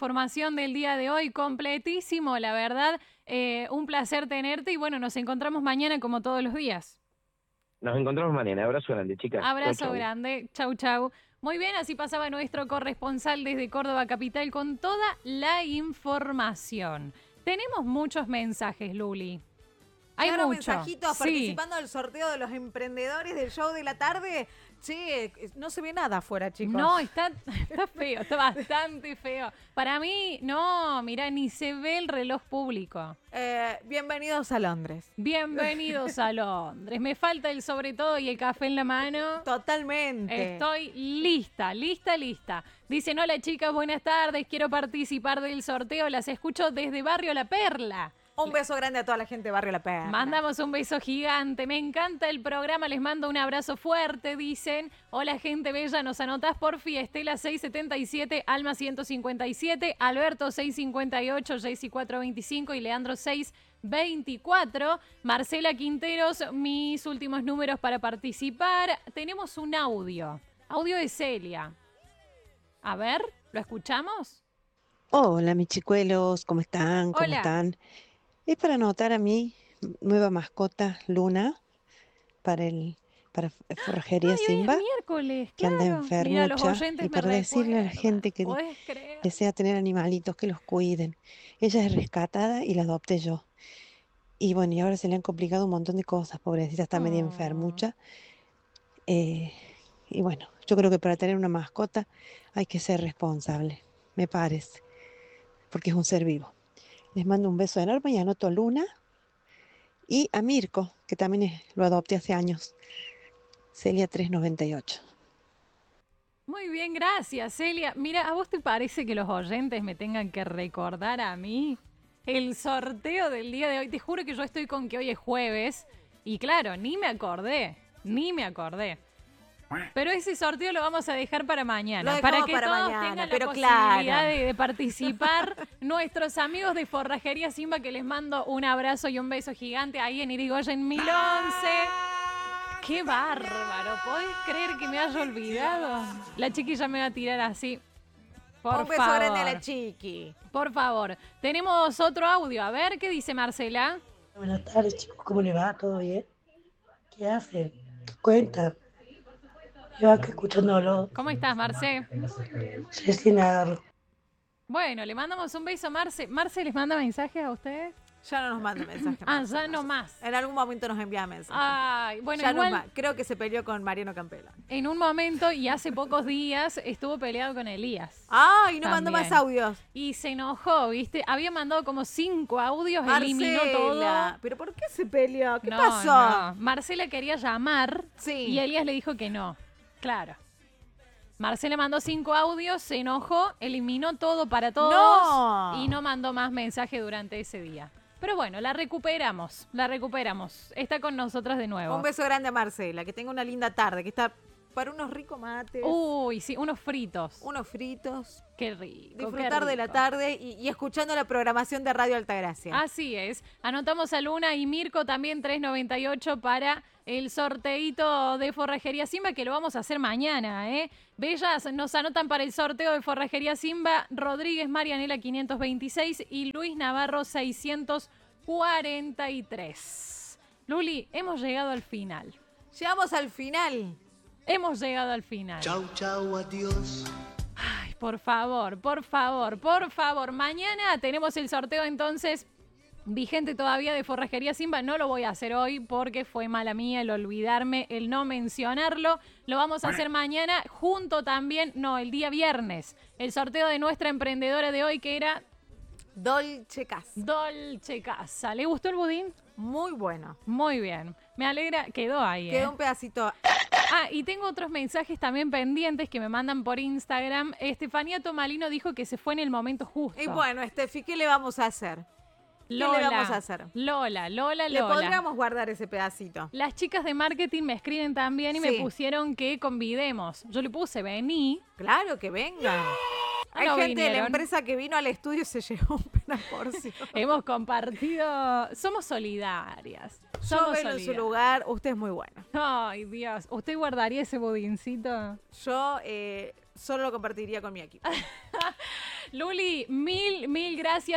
información del día de hoy, completísimo, la verdad. Un placer tenerte y bueno, nos encontramos mañana como todos los días. Nos encontramos mañana. Abrazo grande, chicas. Chau, Abrazo chau. grande, chau chau. Muy bien, así pasaba nuestro corresponsal desde Córdoba Capital con toda la información. Tenemos muchos mensajes, Luli. Hay Claro, muchos. mensajitos Sí. participando del sorteo de los emprendedores del show de la tarde. Che, no se ve nada afuera, chicos. No, está feo, está bastante feo. Para mí, no, mira, ni se ve el reloj público. Bienvenidos a Londres. Bienvenidos a Londres. Me falta el sobre todo y el café en la mano. Totalmente. Estoy lista. Dicen, hola chicas, buenas tardes, quiero participar del sorteo, las escucho desde Barrio La Perla. Un beso grande a toda la gente de Barrio La Perla. Mandamos un beso gigante, me encanta el programa, les mando un abrazo fuerte, dicen. Hola gente bella, nos anotás porfi, Estela 677, Alma 157, Alberto 658, Jaycee 425 y Leandro 624. Marcela Quinteros, mis últimos números para participar. Tenemos un audio de Celia. A ver, ¿lo escuchamos? Hola, mis chicuelos, ¿cómo están? ¿Cómo Hola. están? Es para anotar a mi nueva mascota, Luna, para Forrajería Ay, hoy Simba, es miércoles, que anda claro. Mira, los enfermucha, oyentes y me para decirle a la recuerdan. gente que ¿Podés creer? desea tener animalitos, que los cuiden. Ella es rescatada y la adopté yo. Y bueno, y ahora se le han complicado un montón de cosas, pobrecita, está media enfermucha. Y bueno, yo creo que para tener una mascota hay que ser responsable, me parece, porque es un ser vivo. Les mando un beso enorme y anoto a Luna y a Mirko, que también lo adopté hace años. Celia 398. Muy bien, gracias, Celia. Mira, ¿a vos te parece que los oyentes me tengan que recordar a mí el sorteo del día de hoy? Te juro que yo estoy con que hoy es jueves y claro, ni me acordé. Pero ese sorteo lo vamos a dejar para mañana, Lo para dejamos que para todos mañana, tengan pero la posibilidad claro. de participar. Nuestros amigos de Forrajería Simba, que les mando un abrazo y un beso gigante ahí en Irigoyen 1011. ¡Qué bárbaro! ¿Podés creer que me haya olvidado? La chiquilla me va a tirar así. Por Un beso favor. grande a la chiqui. Por favor. Tenemos otro audio. A ver, ¿qué dice Marcela? Buenas tardes, chicos. ¿Cómo le va? ¿Todo bien? ¿Qué hace? ¿Qué cuenta? Yo acá escuchándolo. ¿Cómo estás, Marce? Recién agarro. Bueno, le mandamos un beso a Marce. ¿Marce les manda mensajes a ustedes? Ya no nos manda mensajes. Ya no más. En algún momento nos envía mensajes. Ay, bueno, ya no igual más. Creo que se peleó con Mariano Campela. en un momento y hace pocos días estuvo peleado con Elías. ¡Ay, no mandó También. más audios! Y se enojó, ¿viste? Había mandado como 5 audios, eliminó Marcela, todo. ¿pero por qué se peleó? ¿Qué No, pasó? no. Marcela quería llamar Sí. y Elías le dijo que no. Claro. Marcela mandó 5 audios, se enojó, eliminó todo para todos ¡No! y no mandó más mensaje durante ese día. Pero bueno, la recuperamos. Está con nosotras de nuevo. Un beso grande a Marcela, que tenga una linda tarde, que está para unos ricos mates, Uy, sí, unos fritos. unos fritos, Qué rico. disfrutar qué de la rico. tarde y escuchando la programación de Radio Altagracia. Así es. Anotamos a Luna y Mirko también 398 para el sorteito de Forrajería Simba, que lo vamos a hacer mañana, ¿eh? Bellas, nos anotan para el sorteo de Forrajería Simba Rodríguez Marianela 526 y Luis Navarro 643. Luli, hemos llegado al final. Llegamos al final. Hemos llegado al final. Chau, chau, adiós. Ay, por favor. Mañana tenemos el sorteo entonces vigente todavía de Forrajería Simba. No lo voy a hacer hoy porque fue mala mía el olvidarme, el no mencionarlo. Lo vamos a hacer mañana junto también, el día viernes. El sorteo de nuestra emprendedora de hoy que era Dolce Casa. Dolce Casa. ¿Le gustó el budín? Muy bueno. Muy bien. Me alegra. Quedó ahí, Quedó un pedacito. Y tengo otros mensajes también pendientes que me mandan por Instagram. Estefanía Tomalino dijo que se fue en el momento justo. Y bueno, Estefi, ¿qué le vamos a hacer? Lola, ¿Qué le vamos a hacer? Lola. Le podríamos guardar ese pedacito. Las chicas de marketing me escriben también y me Sí. pusieron que convidemos. Yo le puse, vení. Claro que vengan. Hay No gente de la vinieron. empresa que vino al estudio y se llevó una porción. Hemos compartido. Somos solidarias. Yo Somos veo en su solidarias. lugar, usted es muy bueno. Ay, Dios. ¿Usted guardaría ese budincito? Yo solo lo compartiría con mi equipo. Luli, mil gracias.